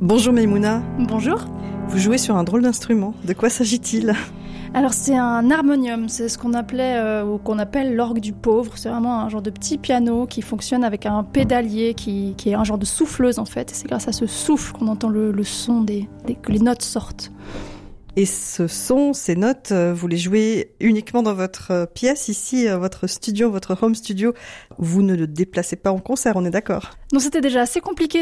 Bonjour Maïmouna. Bonjour. Vous jouez sur un drôle d'instrument. De quoi s'agit-il ? Alors c'est un harmonium, c'est ce qu'on appelait ou qu'on appelle l'orgue du pauvre. C'est vraiment un genre de petit piano qui fonctionne avec un pédalier qui est un genre de souffleuse en fait. Et c'est grâce à ce souffle qu'on entend le son que les notes sortent. Et ce son, ces notes, vous les jouez uniquement dans votre pièce ici, votre studio, votre home studio. Vous ne le déplacez pas en concert, on est d'accord ? Donc c'était déjà assez compliqué